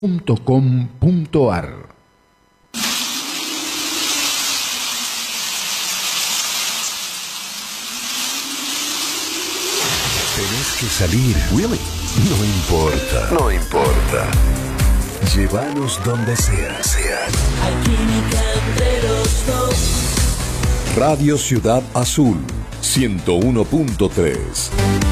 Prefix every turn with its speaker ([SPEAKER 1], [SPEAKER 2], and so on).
[SPEAKER 1] .com.ar.
[SPEAKER 2] Tenés que salir. Really? No importa. No importa. Llévanos donde sea.
[SPEAKER 3] Hay química entre los dos.
[SPEAKER 2] Radio Ciudad Azul 101.3.